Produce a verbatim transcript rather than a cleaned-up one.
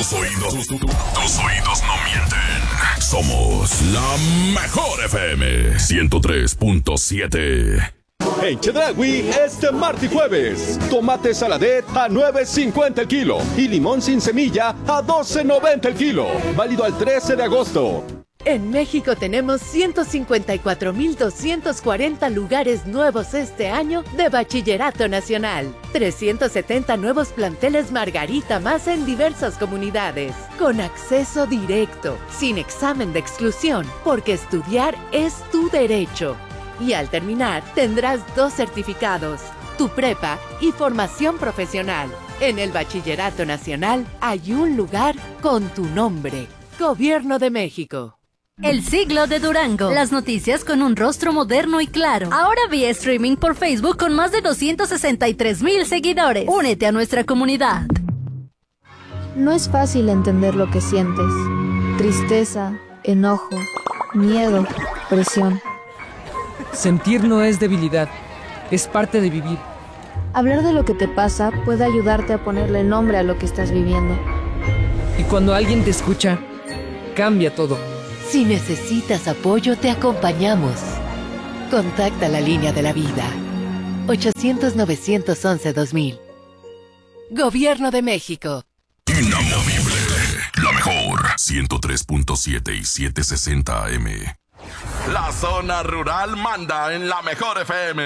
Tus oídos, tus, tus, tus oídos no mienten. Somos la mejor F M ciento tres punto siete. En Chedraui, este martes y jueves, tomate saladet a nueve cincuenta el kilo y limón sin semilla a doce noventa el kilo. Válido al trece de agosto. En México tenemos ciento cincuenta y cuatro mil doscientos cuarenta lugares nuevos este año de Bachillerato Nacional. trescientos setenta nuevos planteles Margarita más en diversas comunidades. Con acceso directo, sin examen de exclusión, porque estudiar es tu derecho. Y al terminar, tendrás dos certificados, tu prepa y formación profesional. En el Bachillerato Nacional hay un lugar con tu nombre. Gobierno de México. El siglo de Durango. Las noticias con un rostro moderno y claro. Ahora vía streaming por Facebook con más de doscientos sesenta y tres mil seguidores. Únete a nuestra comunidad. No es fácil entender lo que sientes. Tristeza, enojo, miedo, presión. Sentir no es debilidad, es parte de vivir. Hablar de lo que te pasa puede ayudarte a ponerle nombre a lo que estás viviendo. Y cuando alguien te escucha, cambia todo. Si necesitas apoyo, te acompañamos. Contacta la línea de la vida. ochocientos, novecientos once, dos mil. Gobierno de México. Inamovible. La mejor. ciento tres punto siete y setecientos sesenta A M. La zona rural manda en la mejor F M.